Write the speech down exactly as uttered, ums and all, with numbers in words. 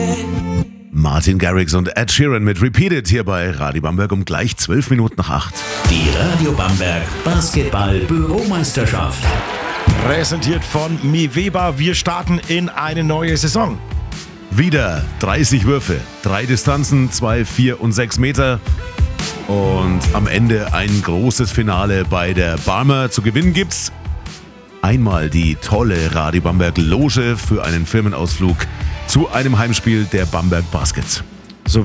Martin Garrix und Ed Sheeran mit Repeated hier bei Radio Bamberg um gleich zwölf Minuten nach acht. Die Radio Bamberg Basketball-Büromeisterschaft. Präsentiert von Mi Weber. Wir starten in eine neue Saison. Wieder dreißig Würfe, drei Distanzen, zwei, vier und sechs Meter. Und am Ende ein großes Finale bei der Barmer. Zu gewinnen gibt's einmal die tolle Radio Bamberg Loge für einen Firmenausflug zu einem Heimspiel der Bamberg Baskets.